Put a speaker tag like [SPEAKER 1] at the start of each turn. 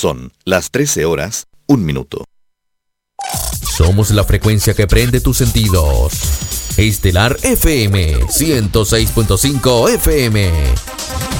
[SPEAKER 1] Son las 13 horas, 1 minuto.
[SPEAKER 2] Somos la frecuencia que prende tus sentidos. Estelar FM 106.5 FM.